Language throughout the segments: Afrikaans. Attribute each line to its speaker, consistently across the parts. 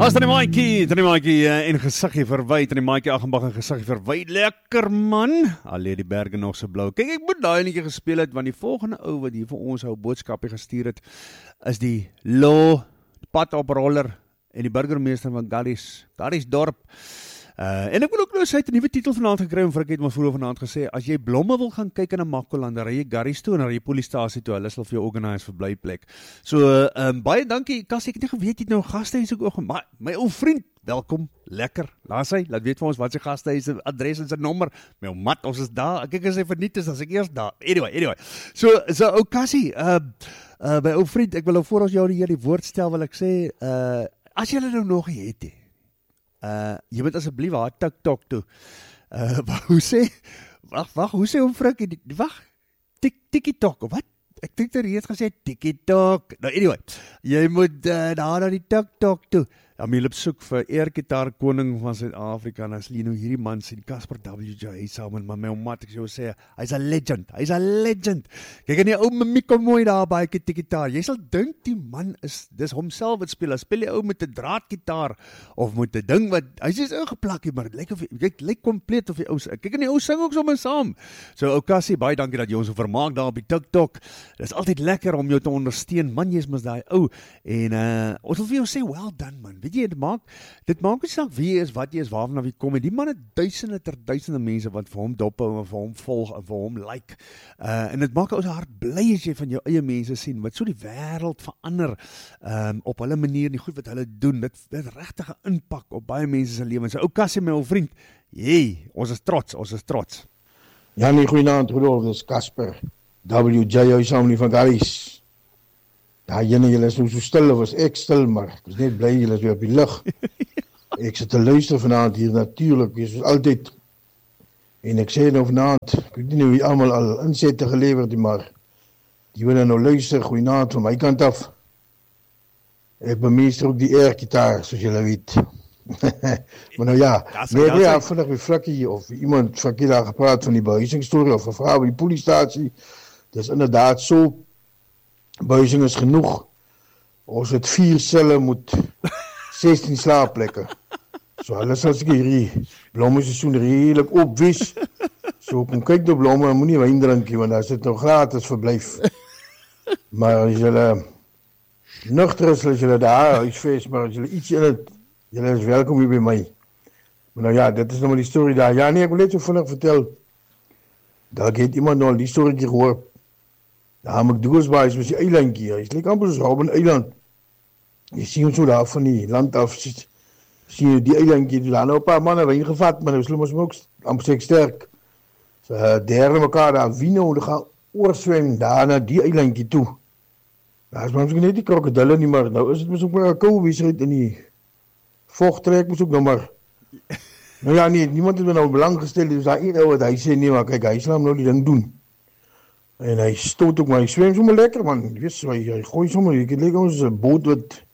Speaker 1: As dan die maatjie en gesiggie verwy, dan die maatjie Aghenbach en gesiggie verwy. Lekker man. Al lê die berge nog so blou. Kyk, ek moet daai netjie gespeel het, want die volgende ou wat hier vir ons ou boodskapie gestuur het, is die padoproller en die burgemeester van Garriesdorp. En ek wil ook nou, sy het 'n nuwe titel vanaand gekry, en Frik het my vroeër vanaand gesê, as jy blomme wil gaan kyk in 'n Makkoland, dan ry jy Garries toe en dan ry jy Polistasie toe, hulle sal vir jou organise vir blyplek. So, baie dankie, Cassie, ek het nie geweet, jy het nou 'n gastehuis ook, maar my ou vriend, welkom, lekker, laat weet vir ons wat sy gastehuis, adres en sy nommer, my ou mat, ons is daar, kyk as hy verniet is, as ek eers daar, anyway, so ou Cassie, my ou vriend, ek wil nou voor ons jou die woord stel, wil ek sê, as jy nou nog nie het, jy moet asseblief haar TikTok toe. Hoe sê, wag, hoe sê hom Frik, TikTok, wat? Ek dink jy het gesê TikTok. Nou anyway, jy moet daar na die TikTok toe. Amilip soek vir eergitaar koning van Suid-Afrika, en as jy nou hierdie man sien, Casper WJ saam met my mat, ek sou sê, hy's a legend. Kyk en die ou mimiek kom mooi daar by die gitaar. Jy sal dink die man dis homself wat speel. Hy speel die ou met 'n draadgitaar of met 'n ding wat hy's ingeplak hier, maar dit lyk kompleet of die ou. Kyk en die ou sing ook sommer saam. So ou Cassie, baie dankie dat jy ons so vermaak daar op die TikTok. Dis altyd lekker om jou te ondersteun. Man, jy's mos daai ou. En ons wil vir jou sê, well done man. Weet jy, dit maak nie saak wie jy is, wat jy is, waarvan wie kom, en die man het duisende mense wat vir hom dop hou en vir hom volg en vir hom like, en dit maak ons hart bly as jy van jou eie mense sien, wat so die wêreld verander, op hulle manier, die goed wat hulle doen, dit regtig 'n impak op baie mense se lewens. So ou Cassie, my ou vriend, ons is trots.
Speaker 2: Ja nee, goeienaand, Rudolf, dis Casper WJ saam van Garries. Ja, julle is nou so stil, of was ek stil, maar ek was net bly, julle is weer op die lug. Ek sit te luister vanaand hier natuurlijk, soos altyd. En ek sê nou vanaand, ek weet nie nou wie allemaal al insette geleverd het, maar die wil nou luister, goeienaand van my kant af. Ek bemeester ook die airgitaar, soos julle weet. Maar nou ja, vannig met Frikkie, of iemand Frikkie daar gepraat van die behuisingsstorie, of gevra by die polistasie, dis inderdaad so. Behuising is genoeg. Ons het 4 selle moet 16 slaapplekke. So hulle sal seker hierdie blommeseisoen redelik opwis. So kom kyk die blomme, en moenie wyn drink nie, want daar sit nou gratis verblyf. Maar as julle nugter is, as julle daar huisves, maar as julle iets in het, julle is welkom hier by my. Maar nou ja, dit is nou maar die storie daar. Ja nee, ek wil net so vinnig vertel. Dalk het iemand nou al die storie gehoor. Ja, McDougalsbaai is die eilandjie, hy is lyk amper soos Robben Eiland. Jy sien hom so daar van die land af, sien jy die eilandjie, daar nou 'n paar manne wyn gevat, maar nou slim ons ook amper sterk. So derde mekaar daar wie nou gaan oorswem daar na die eilandjie toe. Daar is maar misschien net die krokodille nie, maar nou is dit mos ook maar 'n koue weesheid in die vochttrek mos ook nou maar. Nou ja nee, niemand het me nou belang gestel, dus daar een ou wat hy sê nee, maar kyk, hy sal nou die ding doen. En hy stoot ook, maar hy swem sommer lekker, man. Jy weet, hy gooi sommer, jy lekker ons 'n boot wat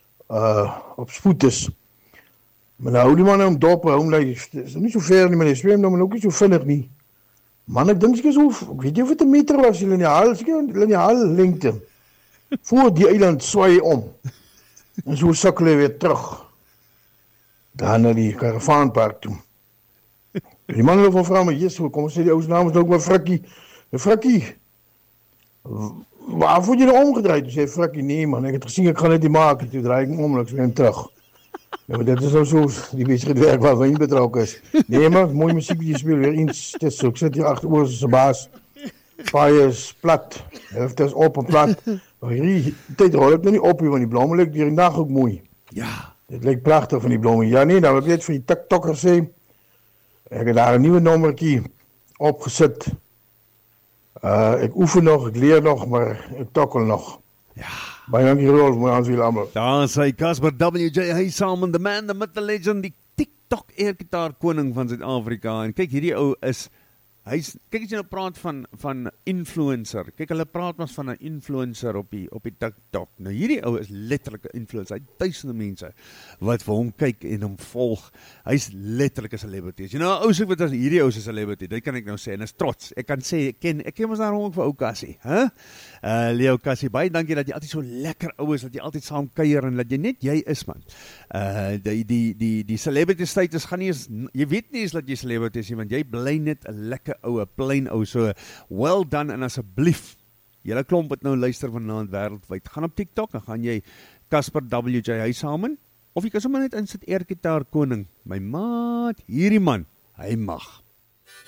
Speaker 2: op spoed is. Maar nou hou die man om dop, is nie so ver nie, maar hy swem nou, maar ook nie so vinnig nie. Man, ek dink so, ek weet nie of het 'n meter was, lineaal lengte. Voor die eiland swaai om. En so sukkel hy weer terug. Daar na die karavaanpark toe. Die man het van vrouw, maar Jesus, kom ons sê die ou's naam is ook maar Frikkie, waar word jy nou omgedraaid? Toe sê Frikkie, nee man, ek het gesien, ek gaan dit nie maak, toe draai ek om, en ek swem terug. Ja, maar dit is nou so, die besigheid waar wyn betrokken is. Nee maar, mooi muziek die jy speel, weer eens, het is so, ek sit hier achter oor as 'n baas, paai is plat, helft is op en plat, maar hierdie tyd rol ek nou nie op, want die blomme lyk die dag ook mooi.
Speaker 1: Ja.
Speaker 2: Dit lyk prachtig van die blomme. Ja nee, nou ek net vir die TikTokker sê, ek het daar 'n nuwe nommertjie opgesit. Ek oefen nog, ek leer nog, maar ek tokkel nog.
Speaker 1: Ja.
Speaker 2: Baie dankie Rolf, mooi aan vir julle almal.
Speaker 1: Daar sê Casper WJ, hy saam met the man, the myth, the legend, die TikTok airgitaar koning van Suid-Afrika. En kyk, hierdie ou is kyk as jy nou praat van influencer. Kyk, hulle praat ons van 'n influencer op die TikTok. Nou hierdie ou is letterlik 'n influencer. Hy het duisende mense wat vir hom kyk en hom volg. Hy's letterlik 'n celebrity. Jy nou 'n ou soek wat as hierdie ou is 'n celebrity. Dit kan ek nou sê en is trots. Ek kan sê ek ken ons daar rond vir ou Cassie, hè? Leo Cassie, baie dankie dat jy altyd so lekker ou is, dat jy altyd saam kuier en dat jy net jy is, man. Die celebrity status gaan nie eens, jy weet nie eens dat jy celebrity is nie, want jy bly net 'n lekker ou, 'n plain ou, so well done, en asseblief, julle klomp wat nou luister vanaand wêreldwyd, gaan op TikTok, en gaan jy Casper WJ Huyshamen, of jy kan sommer net insit Air Guitar Koning, my maat, hierdie man, hy mag.